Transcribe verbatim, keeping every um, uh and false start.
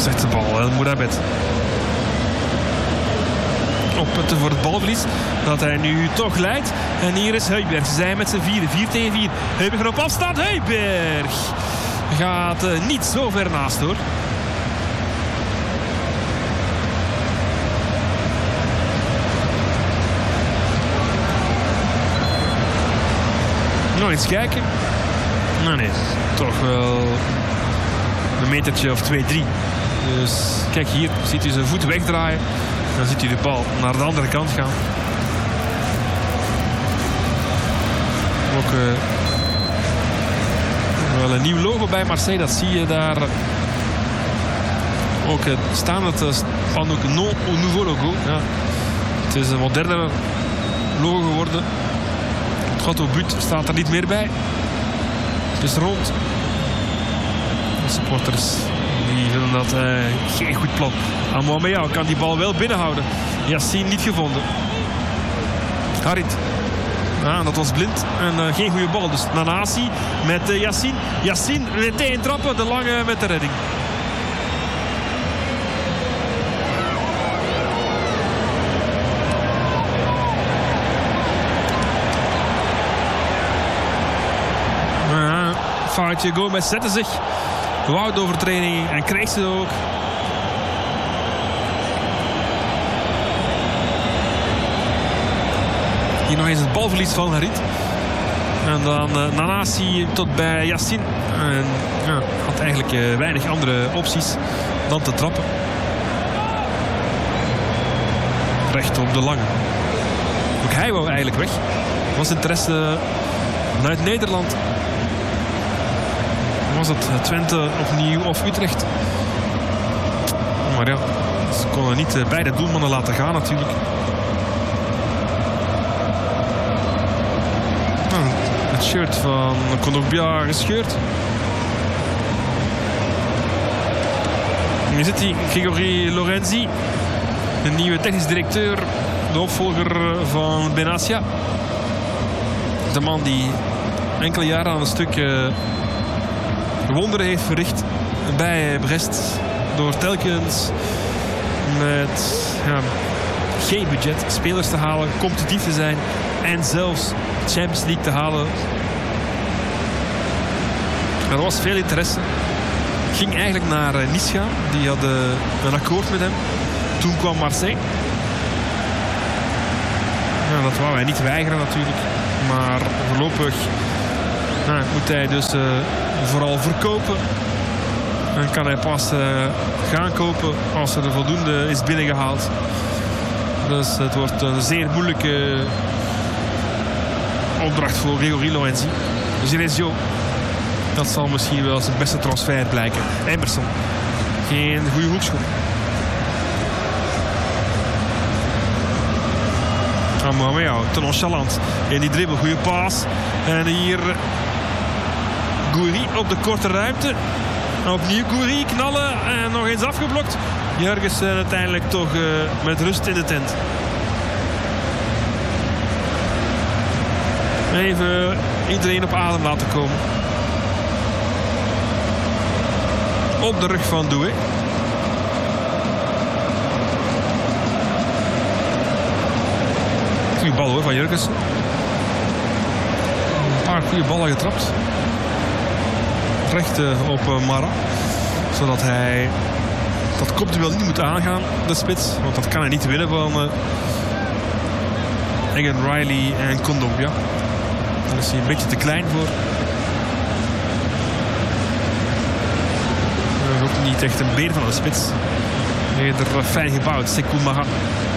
zegt de bal, El Mourabet. Opputten voor het balverlies. Dat hij nu toch leidt. En hier is Højbjerg. Ze zijn met z'n vieren. vier tegen vier. Højbjerg op afstand. Højbjerg gaat uh, niet zo ver naast hoor. Nog eens kijken. Nou nee, toch wel een metertje of twee, drie. Dus kijk hier, ziet hij zijn voet wegdraaien. Dan ziet hij de bal naar de andere kant gaan. Ook uh, wel een nieuw logo bij Marseille, dat zie je daar. Ook uh, staan het uh, spandoek non au nouveau logo. Ja. Het is een moderner logo geworden. Het gat op but staat er niet meer bij. Het is rond. De supporters die vinden dat uh, geen goed plan. Amoameyao kan die bal wel binnenhouden. Yassine niet gevonden. Harit. Ah, dat was blind en uh, geen goede bal. Dus Nanasi met uh, Yassine. Yassine meteen trappen, de lange met de redding. Uh, foutje, Gomez zette zich. Wout overtreding en krijgt ze ook. Hier nog eens het balverlies van Harit. En dan uh, Nanasi tot bij Yassine. En ja, had eigenlijk uh, weinig andere opties dan te trappen. Recht op de lange. Ook hij wou eigenlijk weg. Was interesse vanuit Nederland. Was het Twente opnieuw of Utrecht? Maar ja, ze konden niet uh, beide doelmannen laten gaan natuurlijk. Het shirt van Kondogbia gescheurd. Hier zit hij, Grégory Lorenzi. De nieuwe technisch directeur. De opvolger van Benassia. De man die enkele jaren aan een stuk uh, wonderen heeft verricht bij Brest. Door telkens met ja, geen budget spelers te halen, competitief te zijn en zelfs Champions League te halen. Er was veel interesse. Ging eigenlijk naar uh, Nice gaan. Die hadden een akkoord met hem. Toen kwam Marseille. Ja, dat wou hij niet weigeren natuurlijk. Maar voorlopig nou, moet hij dus uh, vooral verkopen. En kan hij pas uh, gaan kopen als er voldoende is binnengehaald. Dus het wordt een zeer moeilijke opdracht voor Grégory Lorenzi. Genesio, dat zal misschien wel zijn beste transfer blijken. Emerson, geen goede hoekschop. Amoameyao, te nonchalant in die dribbel, goede paas. En hier Gouiri op de korte ruimte. Opnieuw Gouiri knallen en nog eens afgeblokt. Jurgensen uiteindelijk toch uh, met rust in de tent. Even iedereen op adem laten komen. Op de rug van Doué. Goeie bal hoor van Jurgensen. Een paar goede ballen getrapt. Recht uh, op uh, Mara. Zodat hij dat kopduel niet moet aangaan, de spits. Want dat kan hij niet winnen van uh, Egan Riley en Kondogbia. Daar is hij een beetje te klein voor. Dat is ook niet echt een been van een spits. Eerder fijn gebouwd, Sekou Mara.